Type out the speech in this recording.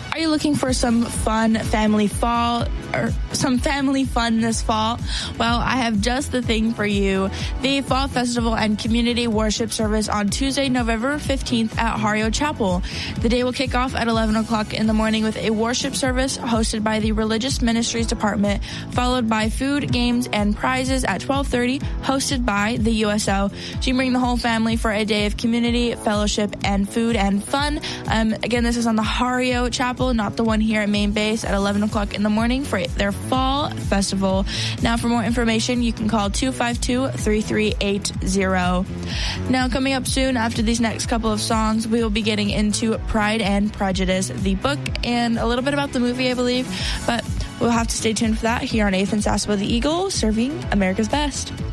Are you looking for some family fun this fall? Well, I have just the thing for you. The Fall Festival and Community Worship Service on Tuesday, November 15th at Hario Chapel. The day will kick off at 11 o'clock in the morning with a worship service hosted by the Religious Ministries Department, followed by food, games, and prizes at 12:30, hosted by the USO. So you can bring the whole family for a day of community, fellowship, and food and fun. Again, this is on the Hario Chapel, not the one here at Main Base, at 11 o'clock in the morning for their Fall Festival. Now, for more information, you can call 252-3380. Now, coming up soon after these next couple of songs, we will be getting into Pride and Prejudice, the book, and a little bit about the movie, I believe. But we'll have to stay tuned for that here on 8th and Sasebo the Eagle, serving America's best.